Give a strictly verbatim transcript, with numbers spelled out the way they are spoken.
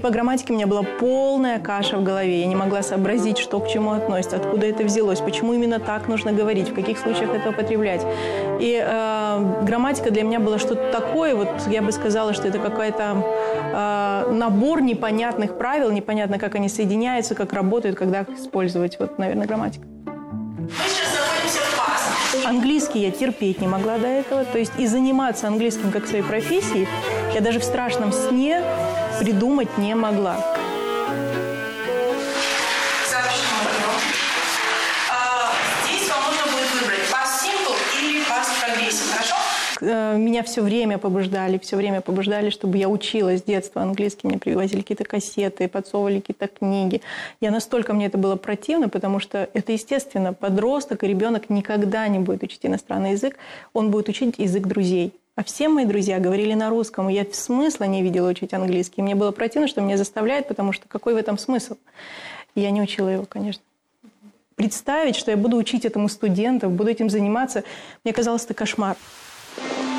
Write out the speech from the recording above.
по грамматике у меня была полная каша в голове. Я не могла сообразить, что к чему относится, откуда это взялось, почему именно так нужно говорить, в каких случаях это употреблять. И э, грамматика для меня была что-то такое, вот я бы сказала, что это какой-то э, набор непонятных правил, непонятно, как они соединяются, как работают, когда их использовать. Вот, наверное, грамматика. Мы сейчас находимся в ПАС. Английский я терпеть не могла до этого. То есть и заниматься английским как своей профессией я даже в страшном сне придумать не могла. Здесь вам нужно будет выбрать Past Simple или Past Progressive, хорошо? Меня все время побуждали, все время побуждали, чтобы я училась с детства английский. Мне привозили какие-то кассеты, подсовывали какие-то книги. Я настолько мне это было противно, потому что это, естественно, подросток и ребенок никогда не будет учить иностранный язык, он будет учить язык друзей. А все мои друзья говорили на русском, и я смысла не видела учить английский. Мне было противно, что меня заставляют, потому что какой в этом смысл? И я не учила его, конечно. Представить, что я буду учить этому студентов, буду этим заниматься, мне казалось, это кошмар.